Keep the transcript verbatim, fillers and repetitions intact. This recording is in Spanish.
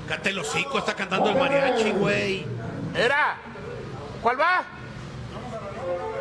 Cállate el hocico, está cantando el mariachi, güey. Era, ¿cuál va?